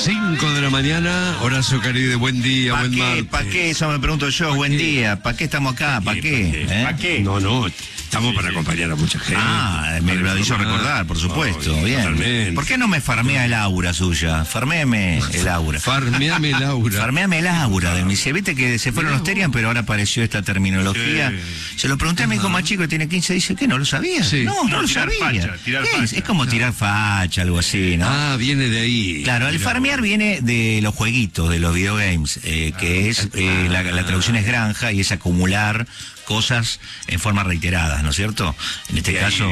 5 de la mañana, Horacio Caride, buen día, buen martes. ¿Para qué? Eso me pregunto yo, buen día. ¿Para qué estamos acá? ¿Para qué? ¿Para qué? No, estamos para acompañar a mucha gente. Me lo hizo recordar, por supuesto, bien. Totalmente. ¿Por qué no me farmea el aura suya? Farméame el aura. Farmeame el aura. Farmeame el aura de mi... Viste que se fueron los Terian, pero ahora apareció esta terminología. Se lo pregunté a mi hijo más chico, que tiene 15, dice, ¿qué? ¿No lo sabía? Sí. No lo sabía. Es como tirar facha, algo así, ¿no? Ah, viene de ahí. Claro, el farmear viene de los jueguitos, de los videogames, que es, la traducción es granja y es acumular cosas en forma reiteradas, ¿no es cierto? En este caso,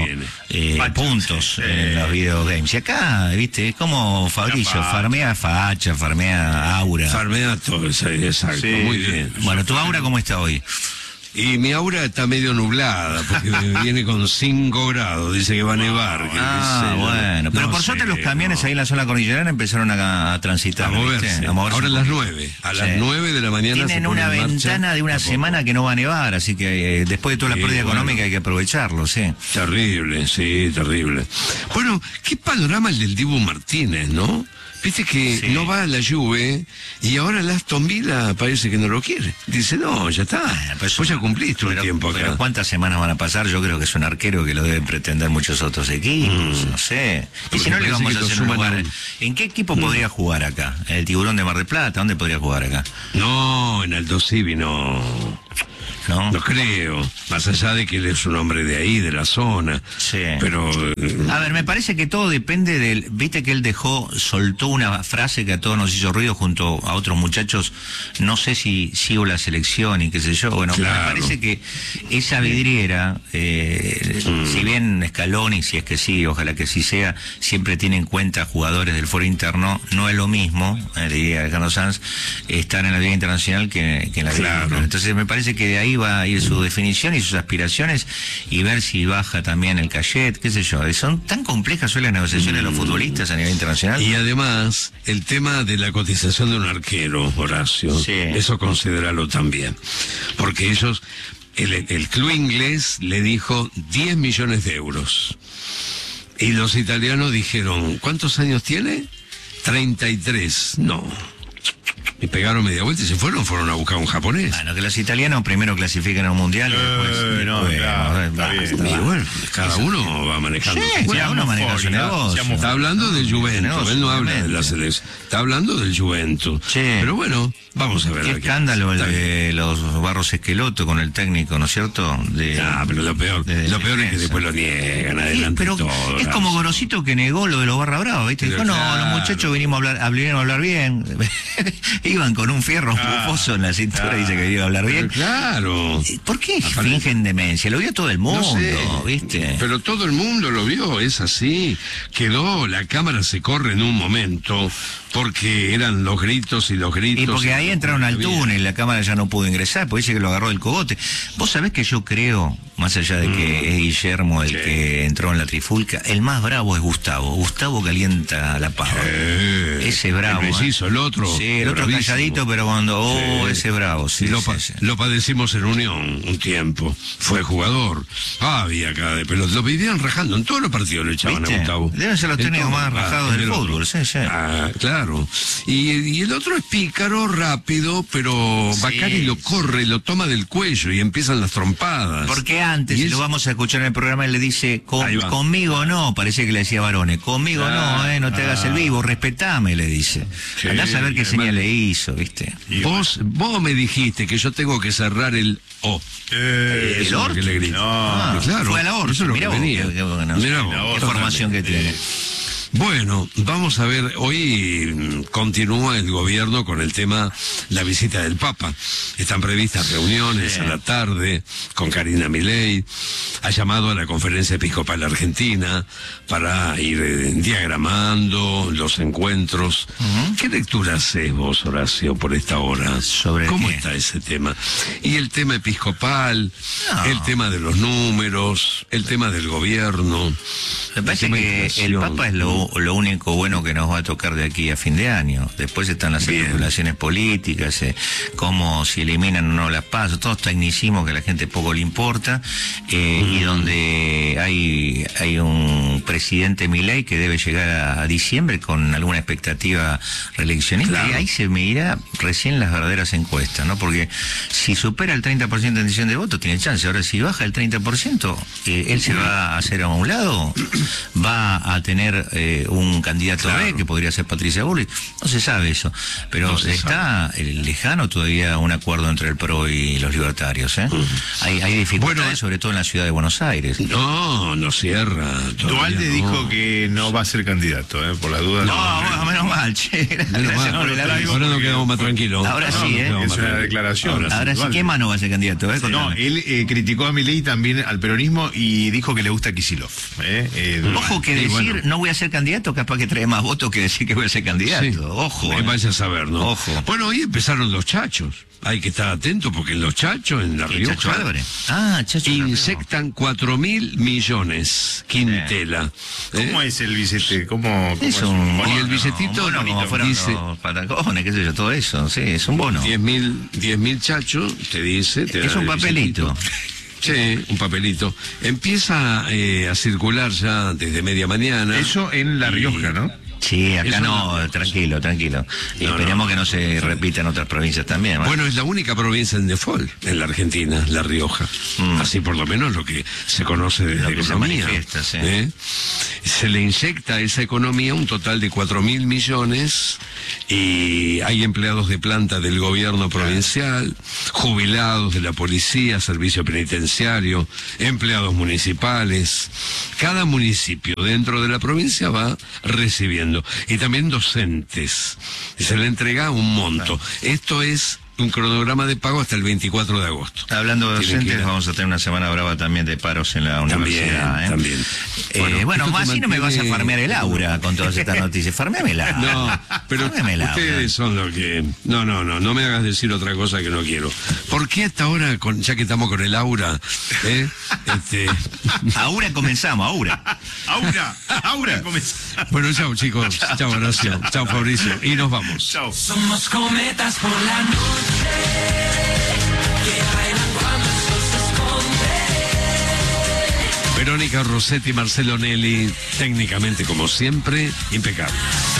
puntos en los videogames. Y acá, viste, es como Fabricio, farmea facha, farmea aura. Farmea todo, exacto, muy bien. Bueno, ¿tu aura cómo está hoy? Y mi aura está medio nublada, porque viene con 5 grados, dice que va a nevar. Bueno, pero por suerte los camiones ahí en la zona cordillerana empezaron a transitar. A moverse. Ahora a las 9, las 9 de la mañana. Tienen una ventana de una semana que no va a nevar, así que después de toda la pérdida económica hay que aprovecharlo, sí. Terrible, sí, terrible. Bueno, qué panorama el del Dibu Martínez, ¿no? Viste que no va a la Juve y ahora el Aston Villa parece que no lo quiere. Dice, no, ya está. Pues ya cumpliste un tiempo acá. Pero ¿cuántas semanas van a pasar? Yo creo que es un arquero que lo deben pretender muchos otros equipos, no sé. Y si no le vamos a hacer un lugar... ¿En qué equipo podría jugar acá? ¿En el Tiburón de Mar del Plata? ¿Dónde podría jugar acá? No, en Aldo Civi no. No creo, más allá de que él es un hombre de ahí, de la zona. Sí. Pero... A ver, me parece que todo depende del... Viste que él soltó una frase que a todos nos hizo ruido junto a otros muchachos, no sé si sigo la selección y qué sé yo. Bueno, claro. Me parece que esa vidriera, si bien Scaloni, si es que sí, ojalá que sí sea, siempre tiene en cuenta jugadores del foro interno, no es lo mismo, diría Alejandro Sanz, estar en la Liga Internacional que en la Liga. Claro. Entonces me parece que de ahí va a ir su definición y sus aspiraciones y ver si baja también el cachet, qué sé yo. Son tan complejas hoy las negociaciones de los futbolistas a nivel internacional. Y además, el tema de la cotización de un arquero, Horacio, eso considéralo también. Porque ellos, el club inglés le dijo 10 millones de euros. Y los italianos dijeron, ¿cuántos años tiene? 33. No. Y pegaron media vuelta y se fueron a buscar un japonés. Bueno, que los italianos primero clasifican a un mundial y después... bueno, cada uno va manejando. Cada uno maneja su negocio. Está hablando del Juventus, él no habla de la selección. Está hablando del Juventus. Pero bueno, vamos a ver. Qué escándalo el de los Barros Esqueloto con el técnico, ¿no es cierto? Pero lo peor es que después lo niegan adelante. Pero todo, es como Gorosito que negó lo de los Barra Brava, ¿viste? Dijo, no, los muchachos vinimos a hablar bien. Iban con un fierro bufoso en la cintura y dice que iba a hablar bien. Claro. ¿Por qué fingen demencia? Lo vio todo el mundo, no sé, ¿viste? Pero todo el mundo lo vio, es así. La cámara se corre en un momento porque eran los gritos y los gritos. Y porque ahí entraron al túnel, la cámara ya no pudo ingresar, porque dice que lo agarró del cogote. Vos sabés que yo creo, más allá de que es Guillermo el que entró en la trifulca, el más bravo es Gustavo. Gustavo calienta la pava. Ese bravo. El otro. Sí, el otro calladito, pero cuando... ese bravo. Lo padecimos en Unión un tiempo. Fue jugador. Había cada de pelota. Lo vivían rajando. En todos los partidos lo echaban a Gustavo. Deben ser los técnicos más rajados del fútbol. Sí. Claro. Y el otro es pícaro, rápido, pero Bacari lo corre, lo toma del cuello y empiezan las trompadas. Porque antes, lo vamos a escuchar en el programa, él le dice, conmigo no, parecía que le decía varones, conmigo no te hagas el vivo, respetame, le dice. Andá a saber qué señal le hizo, ¿viste? Vos me dijiste que yo tengo que cerrar el O. ¿El orto? Que le grito. Claro, fue a la orto. Eso es lo que venía. Qué formación que tiene. Bueno, vamos a ver, hoy continúa el gobierno con el tema, la visita del Papa. Están previstas reuniones a la tarde con Karina Milei. Ha llamado a la Conferencia Episcopal Argentina para ir diagramando los encuentros. ¿Qué lectura haces vos, Horacio, por esta hora? ¿Cómo está ese tema? Y el tema episcopal, el tema de los números, el tema del gobierno. Me parece que el Papa es lo lo único bueno que nos va a tocar de aquí a fin de año. Después están las especulaciones políticas, cómo si eliminan o no las PASO, todos tecnicismos que a la gente poco le importa, y donde hay un presidente Milei que debe llegar a diciembre con alguna expectativa reeleccionista, y ahí se medirá recién las verdaderas encuestas, ¿no? Porque si supera el 30% de intención de voto, tiene chance. Ahora, si baja el 30%, él se va a hacer a un lado, va a tener un candidato B, que podría ser Patricia Bullrich, no se sabe eso, pero está lejano todavía un acuerdo entre el PRO y los libertarios, hay dificultades, sobre todo en la ciudad de Buenos Aires. No cierra. Dualde dijo que no va a ser candidato, por la duda. No, menos mal, che. Ahora nos quedamos más tranquilos. Ahora sí, es una declaración. Ahora sí, ¿qué mano va a ser candidato? No, él criticó a Milei también al peronismo y dijo que le gusta Kicillof. Ojo que decir no voy a ser candidato, capaz que trae más votos que decir que voy a ser candidato. Sí. Ojo. Vaya a saber, ¿no? Ojo. Bueno, hoy empezaron los chachos. Hay que estar atento porque los chachos en La Rioja Chacho inyectan 4.000 millones. Quintela. ¿Cómo es el billete? ¿Cómo es un bono? Y el billetito como fueron dice los patacones, qué sé yo, todo eso. Sí, es un bono. 10.000 chachos, te dice. Es un papelito. Sí, un papelito. Empieza a circular ya desde media mañana. Eso en La Rioja, ¿no? Sí, acá no, tranquilo. Y esperemos que no se repita en otras provincias también. Bueno, es la única provincia en default en la Argentina, La Rioja. Así por lo menos lo que se conoce desde economía. Se le inyecta a esa economía un total de 4.000 millones y hay empleados de planta del gobierno provincial, jubilados de la policía, servicio penitenciario, empleados municipales. Cada municipio dentro de la provincia va recibiendo. Y también docentes. Se le entrega un monto. Esto es un cronograma de pago hasta el 24 de agosto. Hablando de docentes, vamos a tener una semana brava también de paros en la universidad. También. Bueno, así no me vas a farmear el aura con todas estas noticias. Farmeamela. No, pero ustedes son los que... No me hagas decir otra cosa que no quiero. ¿Por qué hasta ahora, ya que estamos con el aura, Aura comenzamos, aura comenzamos. Bueno, chao chicos, chao Horacio, chao Fabricio, y nos vamos. Chao. Somos cometas por la noche. Verónica Rossetti, Marcelo Nelly, técnicamente como siempre, impecable.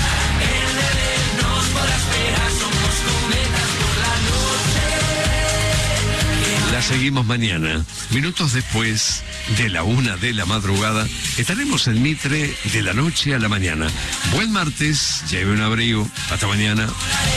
La seguimos mañana, minutos después de la 1 de la madrugada, estaremos en Mitre de la noche a la mañana. Buen martes, lleve un abrigo, hasta mañana.